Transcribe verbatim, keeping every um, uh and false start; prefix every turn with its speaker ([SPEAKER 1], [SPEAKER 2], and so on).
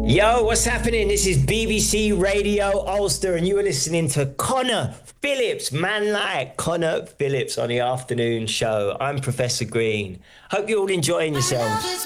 [SPEAKER 1] Yo, what's happening? This is B B C Radio Ulster, and you are listening to Connor Phillips, man like Connor Phillips on the afternoon show. I'm Professor Green. Hope you're all enjoying yourselves.